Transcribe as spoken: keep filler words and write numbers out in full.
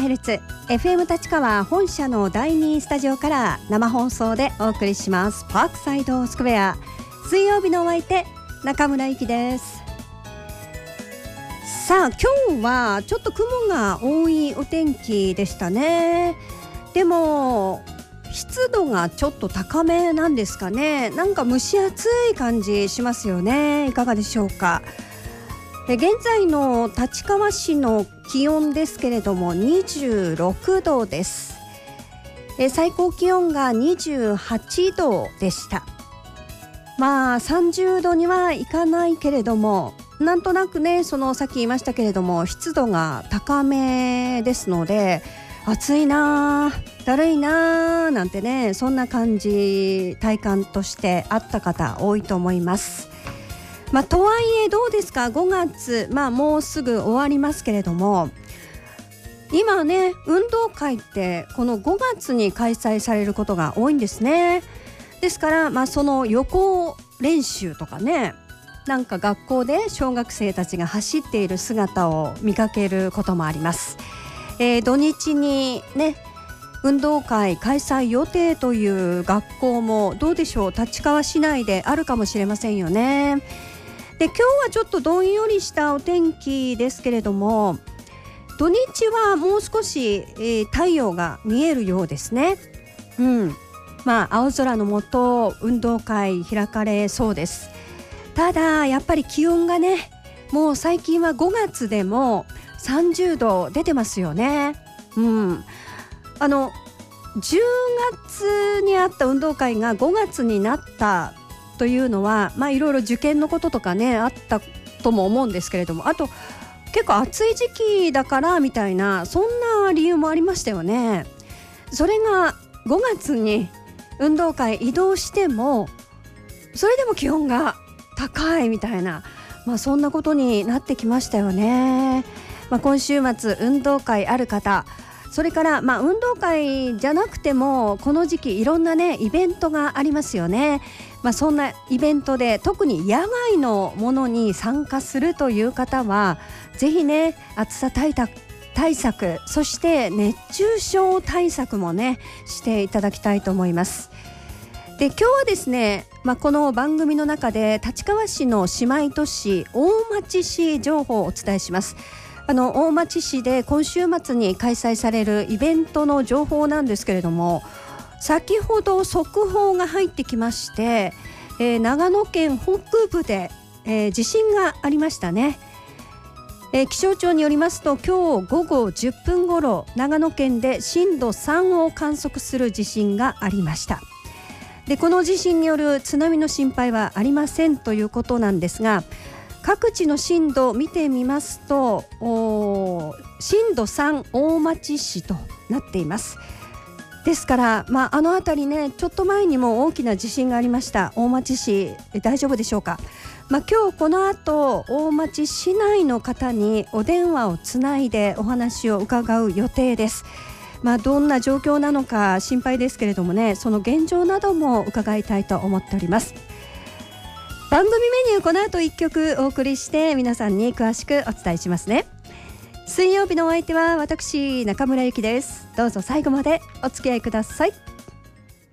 ヘルツ エフエム 立川本社のだいにスタジオから生放送でお送りしますパークサイドスクエア。水曜日のお相手中村ゆきです。さあ今日はちょっと雲が多いお天気でしたね。でも湿度がちょっと高めなんですかね。なんか蒸し暑い感じしますよね。いかがでしょうか。え現在の立川市の気温ですけれどもにじゅうろくどです。え最高気温がにじゅうはちどでした。まあさんじゅうどにはいかないけれども、なんとなくね、そのさっき言いましたけれども湿度が高めですので、暑いなだるいななんてね、そんな感じ体感としてあった方多いと思います。まあ、とはいえどうですか、ごがつ、まあ、もうすぐ終わりますけれども、今ね運動会ってこのごがつに開催されることが多いんですね。ですから、まあ、その予行練習とかね、なんか学校で小学生たちが走っている姿を見かけることもあります。えー、土日にね運動会開催予定という学校もどうでしょう、立川市内であるかもしれませんよね。で今日はちょっとどんよりしたお天気ですけれども、土日はもう少し、えー、太陽が見えるようですね。うん、まあ青空の下運動会開かれそうです。ただやっぱり気温がね、もう最近はごがつでもさんじゅうど出てますよね。うん、あのじゅうがつにあった運動会がごがつになったというのは、まあいろいろ受験のこととかねあったとも思うんですけれども、あと結構暑い時期だからみたいな、そんな理由もありましたよね。それがごがつに運動会移動してもそれでも気温が高いみたいな、まあ、そんなことになってきましたよね。まあ、今週末運動会ある方、それからまあ運動会じゃなくてもこの時期いろんなねイベントがありますよね。まあ、そんなイベントで特に野外のものに参加するという方はぜひね暑さ対策対策、そして熱中症対策もねしていただきたいと思います。で今日はですね、まあ、この番組の中で立川市の姉妹都市大町市情報をお伝えします。あの大町市で今週末に開催されるイベントの情報なんですけれども、先ほど速報が入ってきまして、えー、長野県北部で、えー、地震がありましたね。えー、気象庁によりますと今日ごごじゅっぷん頃長野県で震度さんを観測する地震がありました。でこの地震による津波の心配はありませんということなんですが、各地の震度を見てみますと震度さん大町市となっています。ですから、まあ、あの辺りねちょっと前にも大きな地震がありました。大町市大丈夫でしょうか。まあ、今日この後大町市内の方にお電話をつないでお話を伺う予定です。まあ、どんな状況なのか心配ですけれどもね、その現状なども伺いたいと思っております。番組メニューこの後いっきょくお送りして皆さんに詳しくお伝えしますね。水曜日のお相手は私中村ゆきです。どうぞ最後までお付き合いください。